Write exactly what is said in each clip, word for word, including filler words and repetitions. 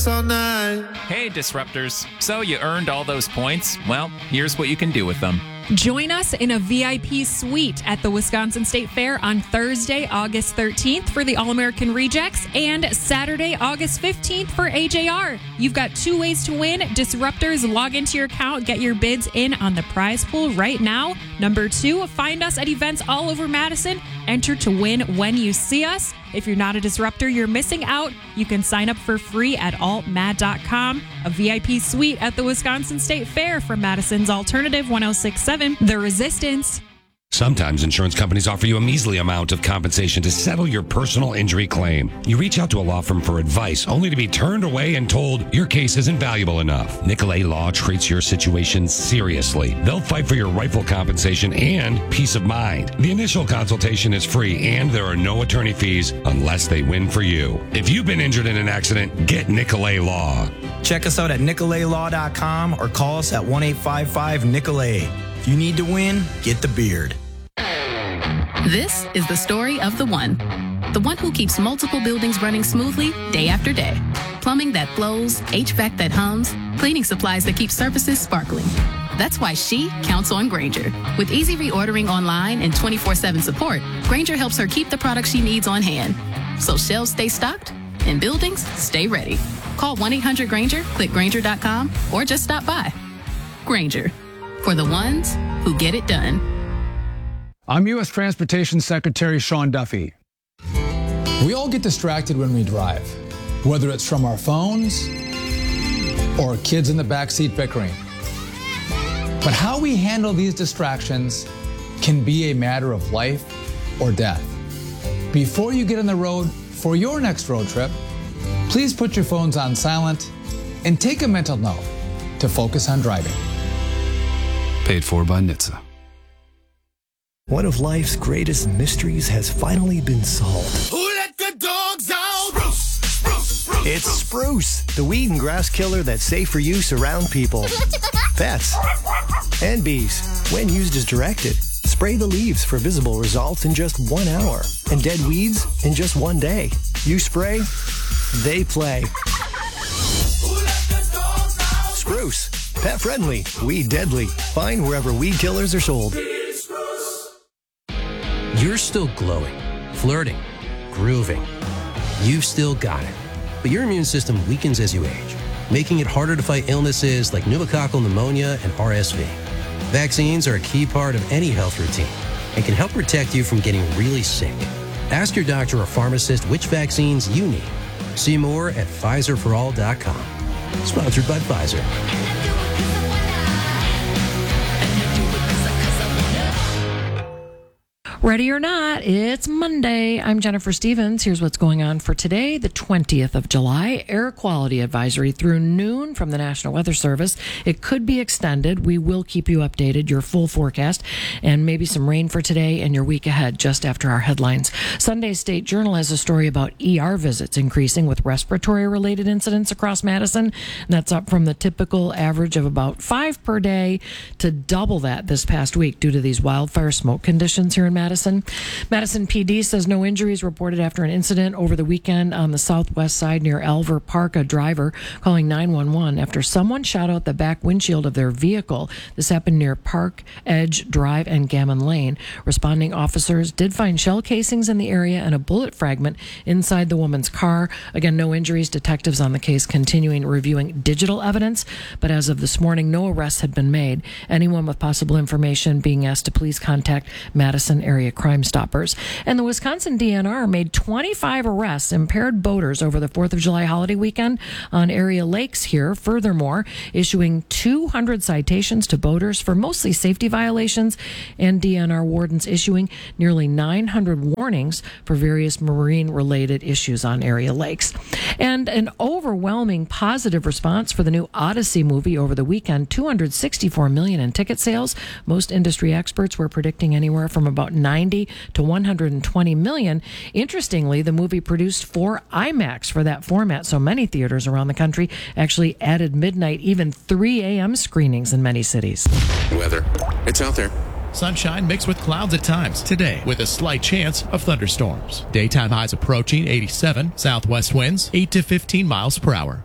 all night. Hey, Disruptors. So you earned all those points? Well, here's what you can do with them. Join us in a V I P suite at the Wisconsin State Fair on Thursday, August thirteenth for the All-American Rejects and Saturday, August fifteenth for A J R. You've got two ways to win. Disruptors, log into your account, get your bids in on the prize pool right now. Number two, find us at events all over Madison. Enter to win when you see us. If you're not a Disruptor, you're missing out. You can sign up for free at alt mad dot com. A V I P suite at the Wisconsin State Fair from Madison's Alternative one oh six point seven, The Resistance. Sometimes insurance companies offer you a measly amount of compensation to settle your personal injury claim. You reach out to a law firm for advice, only to be turned away and told your case isn't valuable enough. Nicolay Law treats your situation seriously. They'll fight for your rightful compensation and peace of mind. The initial consultation is free, and there are no attorney fees unless they win for you. If you've been injured in an accident, get Nicolay Law. Check us out at nicolay law dot com or call us at one eight five five Nicolay. If you need to win, get the beard. This is the story of the one. The one who keeps multiple buildings running smoothly day after day. Plumbing that flows, H V A C that hums, cleaning supplies that keep surfaces sparkling. That's why she counts on Grainger. With easy reordering online and twenty-four seven support, Grainger helps her keep the products she needs on hand. So shelves stay stocked and buildings stay ready. Call one eight hundred Grainger, click Grainger dot com, or just stop by. Grainger, for the ones who get it done. I'm U S Transportation Secretary Sean Duffy. We all get distracted when we drive, whether it's from our phones or kids in the backseat bickering. But how we handle these distractions can be a matter of life or death. Before you get on the road for your next road trip, please put your phones on silent and take a mental note to focus on driving. Paid for by N H T S A. One of life's greatest mysteries has finally been solved. Who let the dogs out? Spruce, spruce, spruce, it's Spruce, the weed and grass killer that's safe for use around people, pets, and bees. When used as directed, spray the leaves for visible results in just one hour and dead weeds in just one day. You spray, they play. Who let the dogs out? Spruce, pet friendly, weed deadly. Find wherever weed killers are sold. You're still glowing, flirting, grooving. You've still got it. But your immune system weakens as you age, making it harder to fight illnesses like pneumococcal pneumonia and R S V. Vaccines are a key part of any health routine and can help protect you from getting really sick. Ask your doctor or pharmacist which vaccines you need. See more at Pfizer for all dot com. Sponsored by Pfizer. Ready or not, it's Monday. I'm Jennifer Stevens. Here's what's going on for today, the twentieth of July. Air quality advisory through noon from the National Weather Service. It could be extended. We will keep you updated, your full forecast, and maybe some rain for today and your week ahead just after our headlines. Sunday State Journal has a story about E R visits increasing with respiratory-related incidents across Madison. That's up from the typical average of about five per day to double that this past week due to these wildfire smoke conditions here in Madison. Madison. Madison P D says no injuries reported after an incident over the weekend on the southwest side near Elver Park. A driver calling nine one one after someone shot out the back windshield of their vehicle. This happened near Park Edge Drive and Gammon Lane. Responding officers did find shell casings in the area and a bullet fragment inside the woman's car. Again, no injuries. Detectives on the case continuing reviewing digital evidence, but as of this morning, no arrests had been made. Anyone with possible information being asked to please contact Madison area Crime Stoppers. And the Wisconsin D N R made twenty-five arrests, impaired boaters over the fourth of July holiday weekend on area lakes here. Furthermore, issuing two hundred citations to boaters for mostly safety violations, and D N R wardens issuing nearly nine hundred warnings for various marine-related issues on area lakes. And an overwhelming positive response for the new Odyssey movie over the weekend, two hundred sixty-four million dollars in ticket sales. Most industry experts were predicting anywhere from about ninety to one hundred twenty million. Interestingly, the movie produced for IMAX for that format, so many theaters around the country actually added midnight, even three a.m. screenings in many cities. Weather. It's out there. Sunshine mixed with clouds at times today with a slight chance of thunderstorms. Daytime highs approaching eighty-seven. Southwest winds eight to fifteen miles per hour.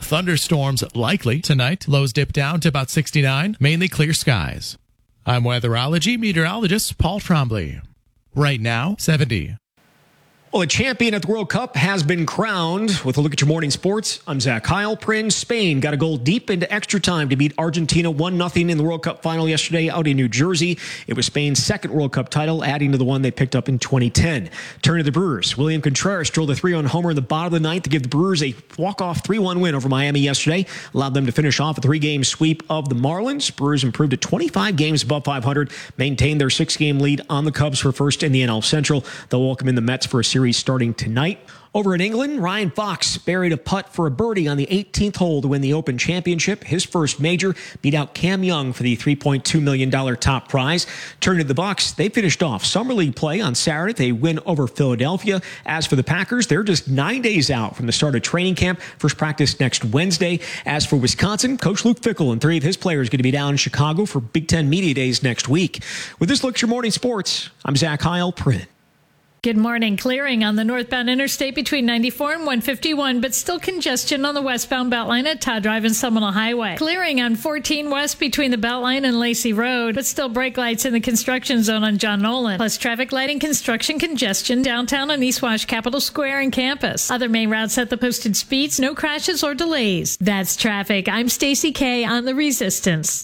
Thunderstorms likely tonight. Lows dip down to about sixty-nine. Mainly clear skies. I'm weatherology meteorologist Paul Trombley. Right now, seventy. Well, a champion at the World Cup has been crowned. With a look at your morning sports, I'm Zach Heilprin. Spain got a goal deep into extra time to beat Argentina one nothing in the World Cup final yesterday out in New Jersey. It was Spain's second World Cup title, adding to the one they picked up in twenty ten. Turn to the Brewers. William Contreras drilled a three-run homer in the bottom of the ninth to give the Brewers a walk-off three one win over Miami yesterday. Allowed them to finish off a three-game sweep of the Marlins. Brewers improved to twenty-five games above five hundred, maintained their six-game lead on the Cubs for first in the N L Central. They'll welcome in the Mets for a series starting tonight. Over in England, Ryan Fox buried a putt for a birdie on the eighteenth hole to win the Open Championship. His first major, beat out Cam Young for the three point two million dollars top prize. Turning to the Bucks, they finished off Summer League play on Saturday. They win over Philadelphia. As for the Packers, they're just nine days out from the start of training camp. First practice next Wednesday. As for Wisconsin, Coach Luke Fickell and three of his players are going to be down in Chicago for Big Ten Media Days next week. With this, look at your morning sports. I'm Zach Heilprin. Good morning. Clearing on the northbound interstate between ninety-four and one fifty-one, but still congestion on the westbound Beltline at Todd Drive and Seminole Highway. Clearing on fourteen west between the Beltline and Lacey Road, but still brake lights in the construction zone on John Nolan. Plus traffic lighting construction congestion downtown on East Wash Capitol Square and campus. Other main routes at the posted speeds, no crashes or delays. That's traffic. I'm Stacy Kay on The Resistance.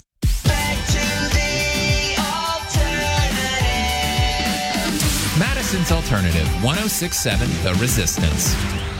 Madison's Alternative, one oh six point seven The Resistance.